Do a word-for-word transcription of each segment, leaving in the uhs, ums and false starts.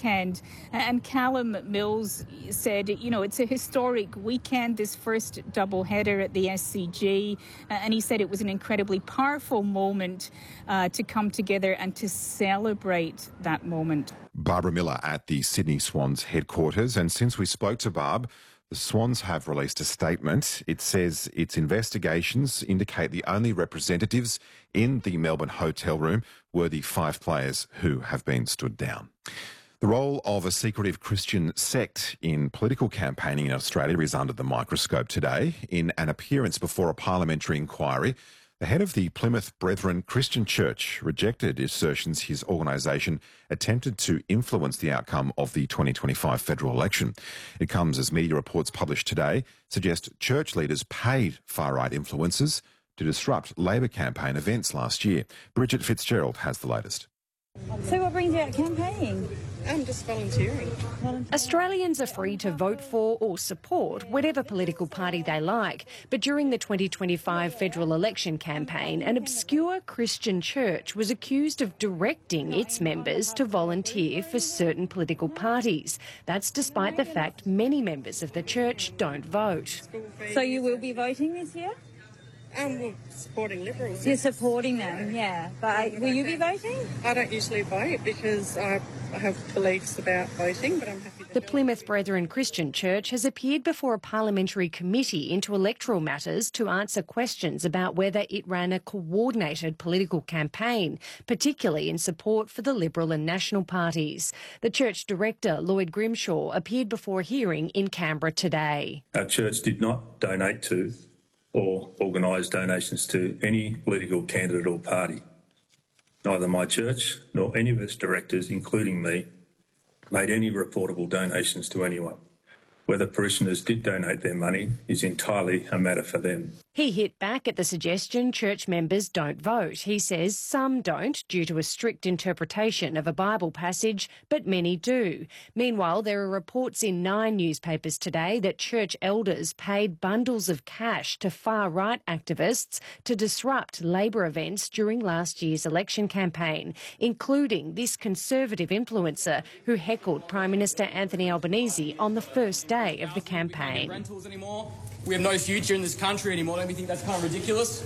weekend. And Callum Mills said, you know, it's a historic weekend, this first double-header at the S C G. And he said it was an incredibly powerful moment uh, to come together and to celebrate that moment. Barbara Miller at the Sydney Swans headquarters. And since we spoke to Barb, the Swans have released a statement. It says its investigations indicate the only representatives in the Melbourne hotel room were the five players who have been stood down. The role of a secretive Christian sect in political campaigning in Australia is under the microscope today. In an appearance before a parliamentary inquiry, the head of the Plymouth Brethren Christian Church rejected assertions his organisation attempted to influence the outcome of the twenty twenty-five federal election. It comes as media reports published today suggest church leaders paid far-right influencers to disrupt Labor campaign events last year. Bridget Fitzgerald has the latest. So what brings you out campaigning? I'm just volunteering. Australians are free to vote for or support whatever political party they like. But during the twenty twenty-five federal election campaign, an obscure Christian church was accused of directing its members to volunteer for certain political parties. That's despite the fact many members of the church don't vote. So you will be voting this year? Um, well, supporting Liberals. You're supporting them, yeah. But will you be voting? I don't usually vote because I have beliefs about voting, but I'm happy to The Plymouth Brethren Christian Church has appeared before a parliamentary committee into electoral matters to answer questions about whether it ran a coordinated political campaign, particularly in support for the Liberal and National parties. The church director, Lloyd Grimshaw, appeared before a hearing in Canberra today. Our church did not donate to or organise donations to any political candidate or party. Neither my church nor any of its directors, including me, made any reportable donations to anyone. Whether parishioners did donate their money is entirely a matter for them. He hit back at the suggestion church members don't vote. He says some don't due to a strict interpretation of a Bible passage, but many do. Meanwhile, there are reports in nine newspapers today that church elders paid bundles of cash to far-right activists to disrupt Labor events during last year's election campaign, including this Conservative influencer who heckled Prime Minister Anthony Albanese on the first day of the campaign. Rentals anymore. We have no future in this country anymore. Don't you think that's kind of ridiculous?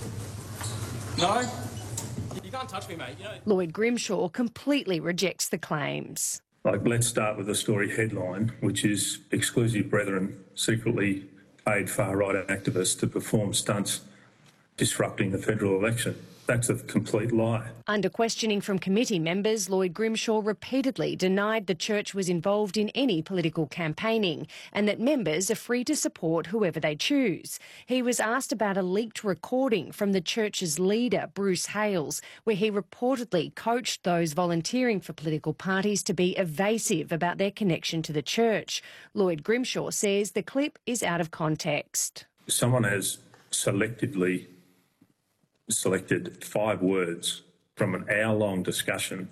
No? You can't touch me, mate. You know... Lloyd Grimshaw completely rejects the claims. Like, let's start with the story headline, which is Exclusive Brethren secretly paid far-right activists to perform stunts disrupting the federal election. That's a complete lie. Under questioning from committee members, Lloyd Grimshaw repeatedly denied the church was involved in any political campaigning and that members are free to support whoever they choose. He was asked about a leaked recording from the church's leader, Bruce Hales, where he reportedly coached those volunteering for political parties to be evasive about their connection to the church. Lloyd Grimshaw says the clip is out of context. Someone has selectively selected five words from an hour-long discussion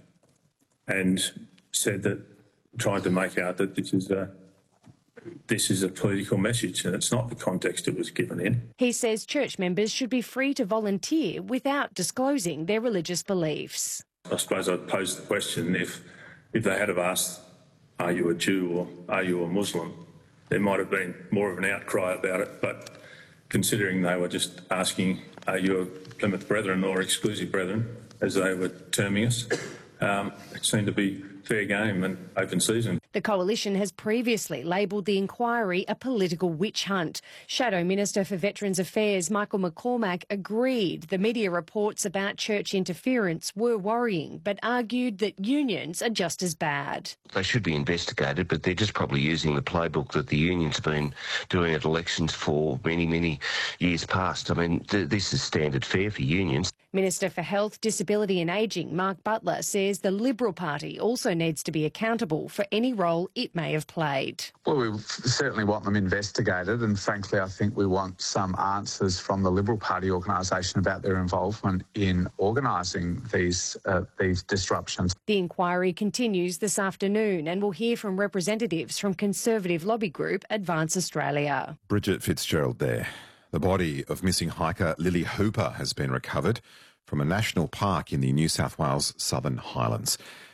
and said that, trying to make out that this is a this is a political message, and it's not the context it was given in. He says church members should be free to volunteer without disclosing their religious beliefs. I suppose I'd pose the question, if if they had have asked, are you a Jew or are you a Muslim, there might have been more of an outcry about it, but considering they were just asking, are you a Plymouth Brethren or Exclusive Brethren, as they were terming us, um, it seemed to be fair game and open season. The Coalition has previously labelled the inquiry a political witch hunt. Shadow Minister for Veterans Affairs Michael McCormack agreed the media reports about church interference were worrying, but argued that unions are just as bad. They should be investigated, but they're just probably using the playbook that the unions have been doing at elections for many, many years past. I mean, th- this is standard fare for unions. Minister for Health, Disability and Ageing Mark Butler says the Liberal Party also needs to be accountable for any role it may have played. Well, we certainly want them investigated, and frankly I think we want some answers from the Liberal Party organisation about their involvement in organising these, uh, these disruptions. The inquiry continues this afternoon and we'll hear from representatives from Conservative lobby group Advance Australia. Bridget Fitzgerald there. The body of missing hiker Lily Hooper has been recovered from a national park in the New South Wales Southern Highlands.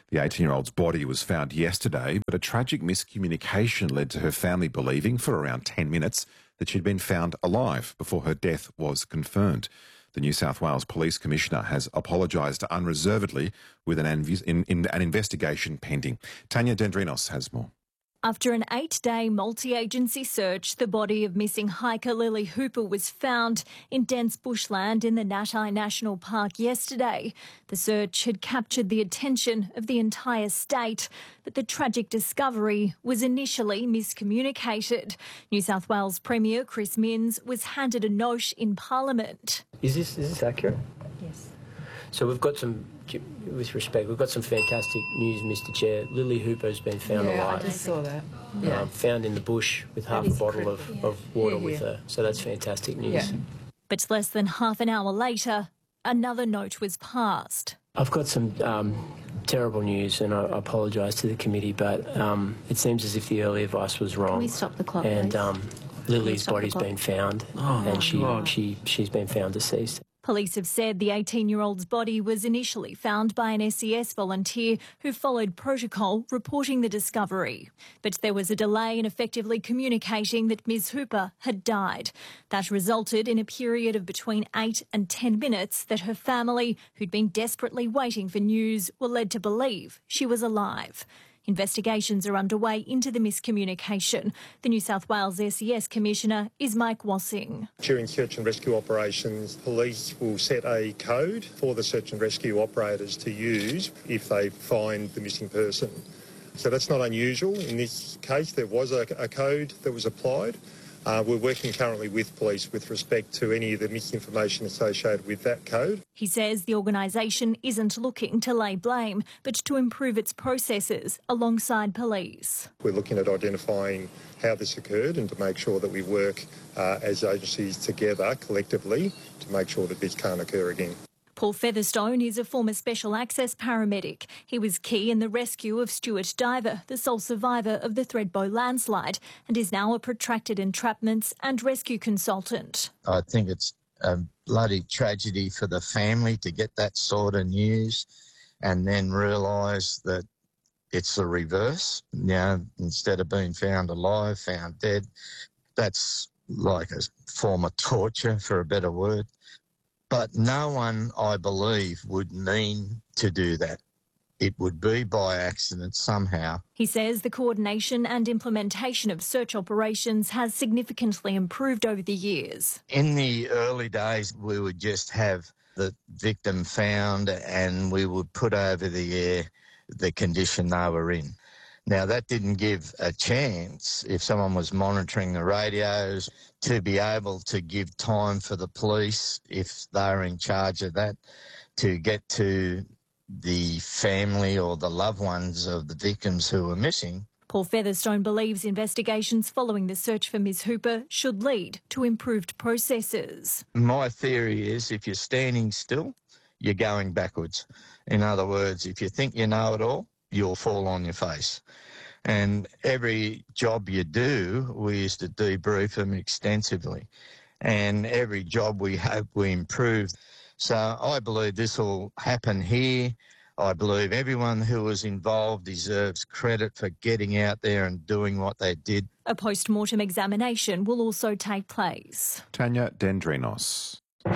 The eighteen-year-old's body was found yesterday, but a tragic miscommunication led to her family believing for around ten minutes that she'd been found alive before her death was confirmed. The New South Wales Police Commissioner has apologised unreservedly with an, inv- in, in an investigation pending. Tanya Dendrinos has more. After an eight-day multi-agency search, the body of missing hiker Lily Hooper was found in dense bushland in the Natai National Park yesterday. The search had captured the attention of the entire state, but the tragic discovery was initially miscommunicated. New South Wales Premier Chris Minns was handed a note in Parliament. Is this, is this accurate? Yes. So we've got some, with respect, we've got some fantastic news, Mister Chair. Lily Hooper's been found yeah, alive. I just saw that. Yeah. Um, found in the bush with half a bottle of, yeah. of water yeah, yeah. with her. So that's fantastic news. Yeah. But less than half an hour later, another note was passed. I've got some um, terrible news, and I, I apologise to the committee, but um, it seems as if the early advice was wrong. Can we stop the clock, And please? um, Lily's body's been found, oh, and she, she, she's been found deceased. Police have said the eighteen-year-old's body was initially found by an S E S volunteer who followed protocol, reporting the discovery. But there was a delay in effectively communicating that Miz Hooper had died. That resulted in a period of between eight and ten minutes that her family, who'd been desperately waiting for news, were led to believe she was alive. Investigations are underway into the miscommunication. The New South Wales S E S Commissioner is Mike Wassing. During search and rescue operations, police will set a code for the search and rescue operators to use if they find the missing person. So that's not unusual. In this case, there was a, a code that was applied. Uh, we're working currently with police with respect to any of the misinformation associated with that code. He says the organisation isn't looking to lay blame, but to improve its processes alongside police. We're looking at identifying how this occurred and to make sure that we work uh, as agencies together collectively to make sure that this can't occur again. Paul Featherstone is a former Special Access paramedic. He was key in the rescue of Stuart Diver, the sole survivor of the Thredbo landslide, and is now a protracted entrapments and rescue consultant. I think it's a bloody tragedy for the family to get that sort of news and then realise that it's the reverse. You know, instead of being found alive, found dead. That's like a form of torture, for a better word. But no one, I believe, would mean to do that. It would be by accident somehow. He says the coordination and implementation of search operations has significantly improved over the years. In the early days, we would just have the victim found and we would put over the air the condition they were in. Now, that didn't give a chance, if someone was monitoring the radios, to be able to give time for the police, if they're in charge of that, to get to the family or the loved ones of the victims who were missing. Paul Featherstone believes investigations following the search for Miz Hooper should lead to improved processes. My theory is if you're standing still, you're going backwards. In other words, if you think you know it all, you'll fall on your face. And every job you do, we used to debrief them extensively. And every job we hope we improve. So I believe this will happen here. I believe everyone who was involved deserves credit for getting out there and doing what they did. A post-mortem examination will also take place. Tanya Dendrinos.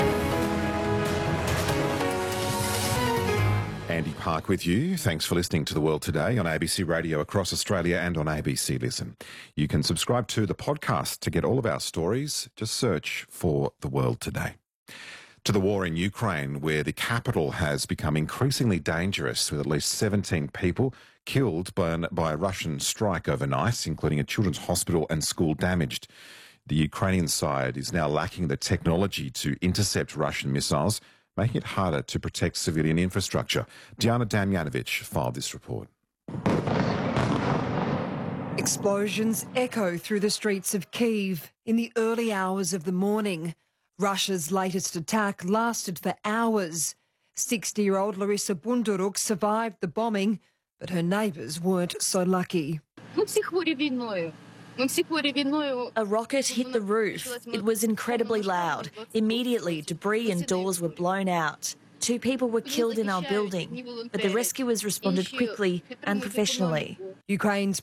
Andy Park with you. Thanks for listening to The World Today on A B C Radio across Australia and on A B C Listen. You can subscribe to the podcast to get all of our stories. Just search for The World Today. To the war in Ukraine, where the capital has become increasingly dangerous, with at least seventeen people killed by, an, by a Russian strike overnight, including a children's hospital and school damaged. The Ukrainian side is now lacking the technology to intercept Russian missiles, making it harder to protect civilian infrastructure. Diana Damjanovic filed this report. Explosions echo through the streets of Kyiv in the early hours of the morning. Russia's latest attack lasted for hours. sixty-year-old Larissa Bunduruk survived the bombing, but her neighbours weren't so lucky. A rocket hit the roof. It was incredibly loud. Immediately, debris and doors were blown out. Two people were killed in our building, but the rescuers responded quickly and professionally. Ukraine's